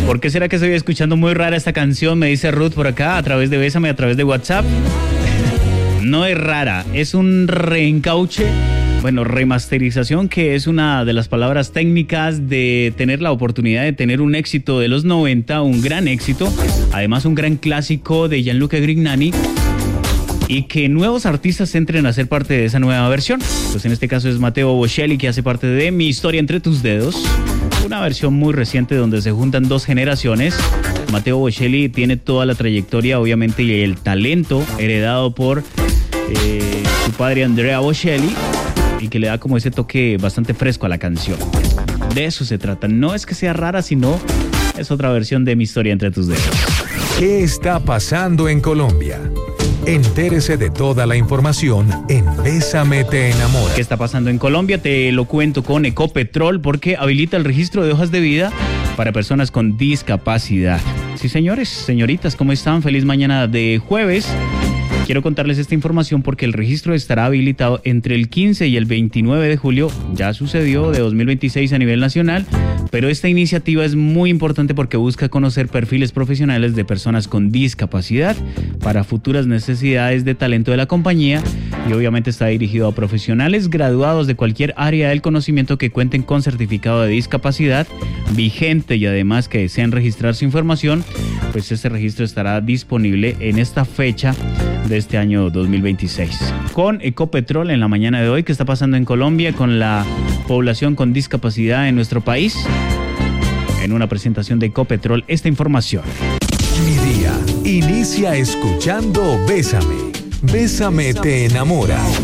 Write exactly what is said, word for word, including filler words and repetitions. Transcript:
¿Por qué será que estoy escuchando muy rara esta canción? Me dice Ruth por acá, a través de Bésame, a través de WhatsApp. No es rara, es un reencauche, bueno, remasterización, que es una de las palabras técnicas de tener la oportunidad de tener un éxito de los noventa, un gran éxito, además un gran clásico de Gianluca Grignani, y que nuevos artistas entren a ser parte de esa nueva versión. Pues en este caso es Matteo Bocelli, que hace parte de Mi Historia Entre Tus Dedos, una versión muy reciente donde se juntan dos generaciones. Matteo Bocelli tiene toda la trayectoria, obviamente, y el talento heredado por eh, su padre Andrea Bocelli, y que le da como ese toque bastante fresco a la canción. De eso se trata, no es que sea rara, sino es otra versión de Mi Historia Entre Tus Dedos. ¿Qué está pasando en Colombia? Entérese de toda la información en Bésame Te Enamora. ¿Qué está pasando en Colombia? Te lo cuento con Ecopetrol, porque habilita el registro de hojas de vida para personas con discapacidad. Sí, señores, señoritas, ¿cómo están? Feliz mañana de jueves. Quiero contarles esta información porque el registro estará habilitado entre el quince y el veintinueve de julio. Ya sucedió, de dos mil veintiséis a nivel nacional, pero esta iniciativa es muy importante porque busca conocer perfiles profesionales de personas con discapacidad para futuras necesidades de talento de la compañía, y obviamente está dirigido a profesionales graduados de cualquier área del conocimiento que cuenten con certificado de discapacidad vigente y además que deseen registrar su información. Pues este registro estará disponible en esta fecha de este año dos mil veintiséis. Con Ecopetrol en la mañana de hoy, ¿qué está pasando en Colombia con la población con discapacidad en nuestro país? En una presentación de Ecopetrol, esta información. Mi día inicia escuchando Bésame. Bésame Te Enamora.